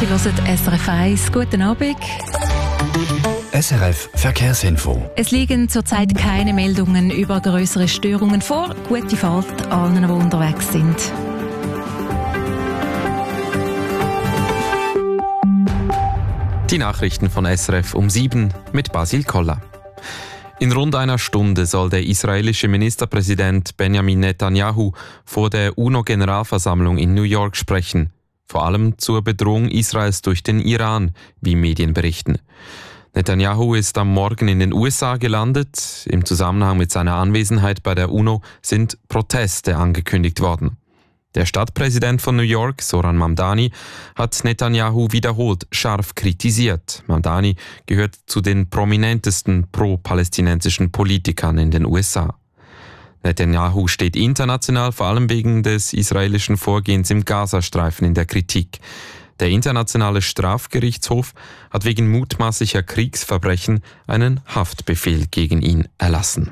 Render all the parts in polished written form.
Sie hören SRF 1. Guten Abend. SRF Verkehrsinfo. Es liegen zurzeit keine Meldungen über grössere Störungen vor. Gute Fahrt allen, die unterwegs sind. Die Nachrichten von SRF um 7 mit Basil Koller. In rund einer Stunde soll der israelische Ministerpräsident Benjamin Netanyahu vor der UNO-Generalversammlung in New York sprechen. Vor allem zur Bedrohung Israels durch den Iran, wie Medien berichten. Netanyahu ist am Morgen in den USA gelandet. Im Zusammenhang mit seiner Anwesenheit bei der UNO sind Proteste angekündigt worden. Der Stadtpräsident von New York, Zoran Mamdani, hat Netanyahu wiederholt scharf kritisiert. Mamdani gehört zu den prominentesten pro-palästinensischen Politikern in den USA. Netanyahu steht international vor allem wegen des israelischen Vorgehens im Gazastreifen in der Kritik. Der Internationale Strafgerichtshof hat wegen mutmaßlicher Kriegsverbrechen einen Haftbefehl gegen ihn erlassen.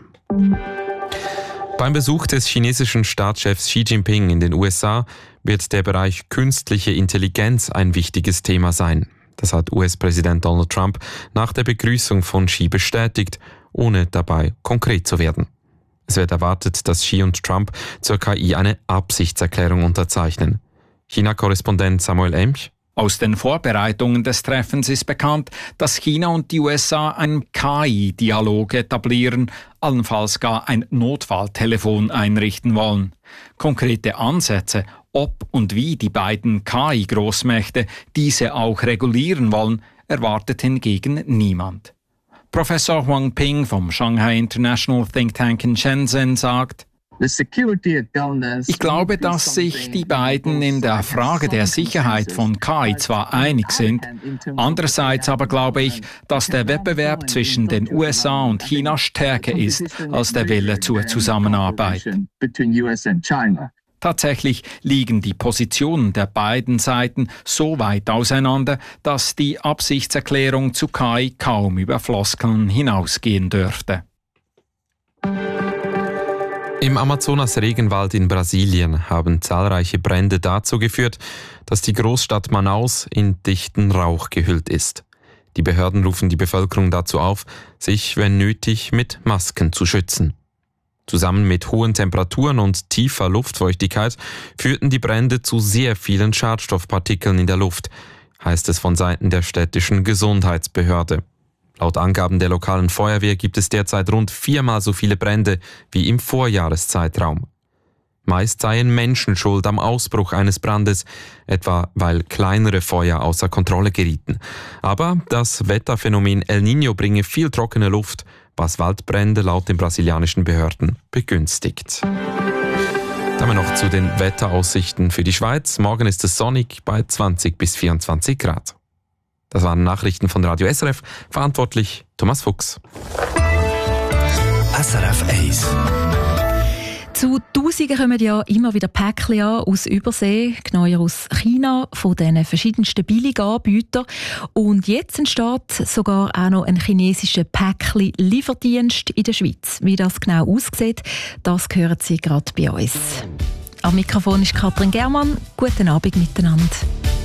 Beim Besuch des chinesischen Staatschefs Xi Jinping in den USA wird der Bereich künstliche Intelligenz ein wichtiges Thema sein. Das hat US-Präsident Donald Trump nach der Begrüßung von Xi bestätigt, ohne dabei konkret zu werden. Es wird erwartet, dass Xi und Trump zur KI eine Absichtserklärung unterzeichnen. China-Korrespondent Samuel Emch. Aus den Vorbereitungen des Treffens ist bekannt, dass China und die USA einen KI-Dialog etablieren, allenfalls gar ein Notfalltelefon einrichten wollen. Konkrete Ansätze, ob und wie die beiden KI-Großmächte diese auch regulieren wollen, erwartet hingegen niemand. Professor Huang Ping vom Shanghai International Think Tank in Shenzhen sagt: Ich glaube, dass sich die beiden in der Frage der Sicherheit von KI zwar einig sind, andererseits aber glaube ich, dass der Wettbewerb zwischen den USA und China stärker ist als der Wille zur Zusammenarbeit. Tatsächlich liegen die Positionen der beiden Seiten so weit auseinander, dass die Absichtserklärung zu KI kaum über Floskeln hinausgehen dürfte. Im Amazonas-Regenwald in Brasilien haben zahlreiche Brände dazu geführt, dass die Großstadt Manaus in dichten Rauch gehüllt ist. Die Behörden rufen die Bevölkerung dazu auf, sich, wenn nötig, mit Masken zu schützen. Zusammen mit hohen Temperaturen und tiefer Luftfeuchtigkeit führten die Brände zu sehr vielen Schadstoffpartikeln in der Luft, heißt es von Seiten der städtischen Gesundheitsbehörde. Laut Angaben der lokalen Feuerwehr gibt es derzeit rund 4-mal so viele Brände wie im Vorjahreszeitraum. Meist seien Menschen schuld am Ausbruch eines Brandes, etwa weil kleinere Feuer außer Kontrolle gerieten. Aber das Wetterphänomen El Niño bringe viel trockene Luft, was Waldbrände laut den brasilianischen Behörden begünstigt. Dann noch zu den Wetteraussichten für die Schweiz. Morgen ist es sonnig bei 20 bis 24 Grad. Das waren Nachrichten von Radio SRF. Verantwortlich Thomas Fuchs. SRF 1. Zu Tausenden kommen ja immer wieder Päckchen an aus Übersee, genauer aus China, von den verschiedensten Billiganbietern. Und jetzt entsteht sogar auch noch ein chinesischer Päckchen-Lieferdienst in der Schweiz. Wie das genau aussieht, das hören Sie gerade bei uns. Am Mikrofon ist Katrin Germann. Guten Abend miteinander.